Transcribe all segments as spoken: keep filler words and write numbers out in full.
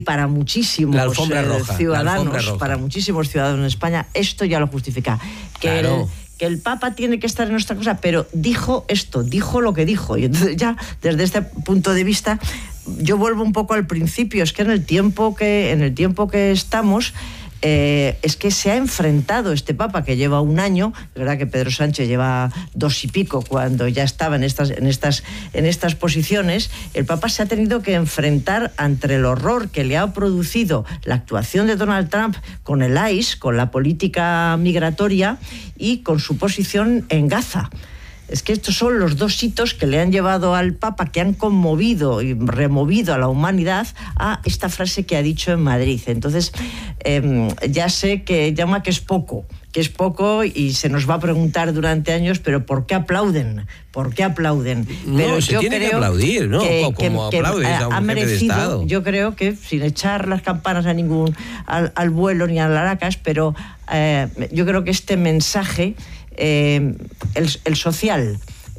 para muchísimos la alfombra roja, ciudadanos, la alfombra roja. para muchísimos ciudadanos en España, esto ya lo justifica. Que claro. el, que el Papa tiene que estar en nuestra cosa, pero dijo esto, dijo lo que dijo. Y entonces ya, desde este punto de vista, yo vuelvo un poco al principio. Es que en el tiempo que, en el tiempo que estamos... Eh, es que se ha enfrentado este Papa, que lleva un año, es verdad que Pedro Sánchez lleva dos y pico cuando ya estaba en estas, en estas, en estas posiciones. El Papa se ha tenido que enfrentar ante el horror que le ha producido la actuación de Donald Trump con el I C E, con la política migratoria y con su posición en Gaza. Es que estos son los dos hitos que le han llevado al Papa, que han conmovido y removido a la humanidad, a esta frase que ha dicho en Madrid. Entonces, eh, ya sé que llama que es poco, que es poco y se nos va a preguntar durante años, pero ¿por qué aplauden? ¿Por qué aplauden? No, pero se yo tiene creo que aplaudir, ¿no? Que, como que, aplaudes que a un ha jefe merecido, de Estado. yo creo que, sin echar las campanas a ningún, al, al vuelo ni a laracas, pero eh, yo creo que este mensaje, eh, el, el social...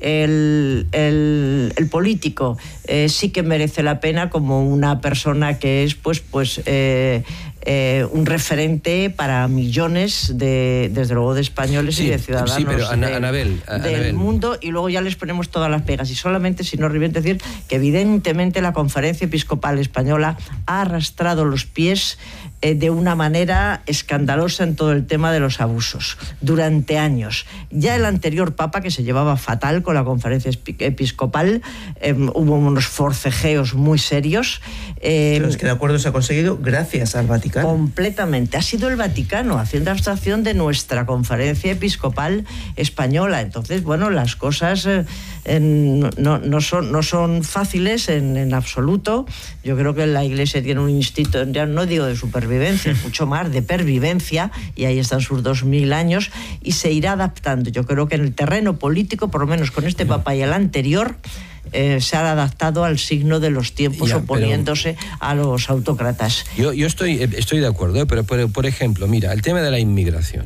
El, el, el político eh, sí que merece la pena, como una persona que es pues pues eh, eh, un referente para millones de, desde luego, de españoles sí, y de ciudadanos sí, pero, Ana, de, Anabel, del Anabel. mundo, y luego ya les ponemos todas las pegas. Y solamente, si no olviden decir que evidentemente la Conferencia Episcopal Española ha arrastrado los pies eh, de una manera escandalosa en todo el tema de los abusos durante años. Ya el anterior Papa, que se llevaba fatal con la Conferencia Episcopal, eh, hubo unos forcejeos muy serios. Eh, Pero es que de acuerdo se ha conseguido gracias al Vaticano. Completamente. Ha sido el Vaticano haciendo abstracción de nuestra Conferencia Episcopal Española. Entonces, bueno, las cosas eh, en, no, no, son, no son fáciles en, en absoluto. Yo creo que la Iglesia tiene un instinto, ya no digo de supervivencia, mucho más de pervivencia, y ahí están sus dos mil años, y se irá adaptando. Yo creo que en el terreno político, por lo menos con este Papa y el anterior, eh, se ha adaptado al signo de los tiempos, ya, oponiéndose pero, a los autócratas. Yo, yo estoy, estoy de acuerdo, pero, pero por ejemplo, mira, el tema de la inmigración.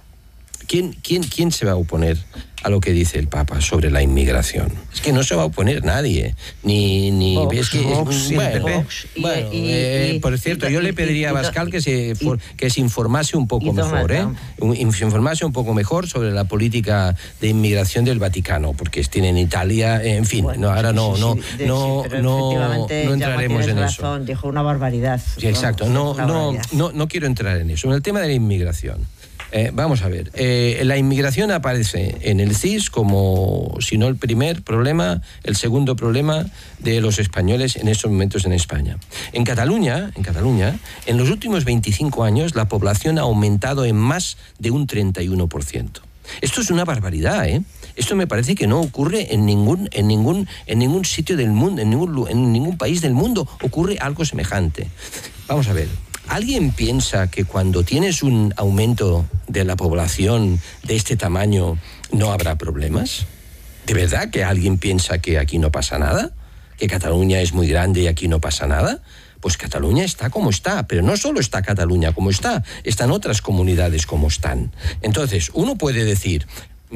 ¿Quién, quién, quién se va a oponer a lo que dice el Papa sobre la inmigración? Es que no se va a oponer nadie. Ni, ni Vox, es que, Vox, bueno, Vox, y, bueno y, eh, y, por cierto, y, yo y, le pediría y, a Bascal que se, y, que se informase un poco mejor, ¿eh? Se informase un poco mejor sobre la política de inmigración del Vaticano, porque tiene en Italia, en fin, bueno, no, ahora sí, no, sí, no, sí, no, sí, no, no entraremos en razón, eso. Dijo una barbaridad. Sí, exacto, no, no, no, no quiero entrar en eso. En el tema de la inmigración. Eh, vamos a ver, eh, la inmigración aparece en el C I S como, si no el primer problema, el segundo problema de los españoles en estos momentos en España. En Cataluña, en Cataluña, en los últimos veinticinco años, la población ha aumentado en más de un treinta y uno por ciento. Esto es una barbaridad, ¿eh? Esto me parece que no ocurre en ningún, en ningún, en ningún sitio del mundo, en ningún, en ningún país del mundo ocurre algo semejante. Vamos a ver. ¿Alguien piensa que cuando tienes un aumento de la población de este tamaño no habrá problemas? ¿De verdad que alguien piensa que aquí no pasa nada? ¿Que Cataluña es muy grande y aquí no pasa nada? Pues Cataluña está como está, pero no solo está Cataluña como está, están otras comunidades como están. Entonces, uno puede decir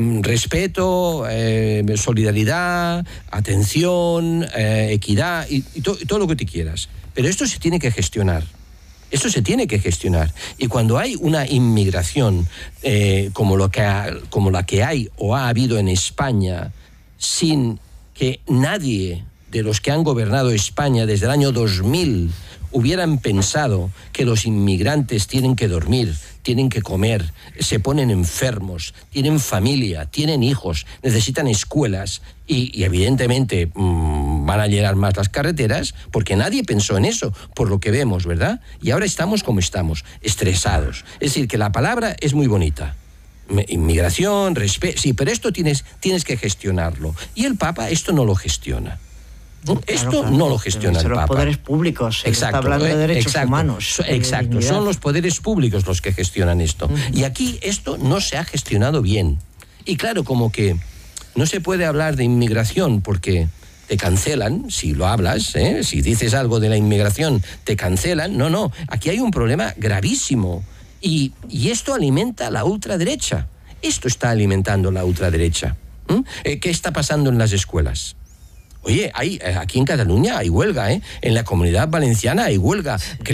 respeto, eh, solidaridad, atención, eh, equidad y, y, to, y todo lo que te quieras. Pero esto se tiene que gestionar. Esto se tiene que gestionar. Y cuando hay una inmigración eh, como, lo que ha, como la que hay o ha habido en España, sin que nadie de los que han gobernado España desde el año dos mil hubieran pensado que los inmigrantes tienen que dormir, tienen que comer, se ponen enfermos, tienen familia, tienen hijos, necesitan escuelas y, y evidentemente mmm, van a llenar más las carreteras porque nadie pensó en eso, por lo que vemos, ¿verdad? Y ahora estamos como estamos, estresados. Es decir, que la palabra es muy bonita. Inmigración, respeto, sí, pero esto tienes, tienes que gestionarlo. Y el Papa esto no lo gestiona. Esto claro, claro, no lo gestiona el Papa. Los poderes públicos, exacto, está hablando de derechos exacto, humanos. Exacto, son los poderes públicos los que gestionan esto. Uh-huh. Y aquí esto no se ha gestionado bien. Y claro, como que no se puede hablar de inmigración porque te cancelan, si lo hablas, ¿eh? Si dices algo de la inmigración, te cancelan. No, no, aquí hay un problema gravísimo. Y, y esto alimenta la ultraderecha. Esto está alimentando la ultraderecha. ¿Mm? ¿Qué está pasando en las escuelas? Oye, hay, aquí en Cataluña hay huelga, ¿eh? En la Comunidad Valenciana hay huelga.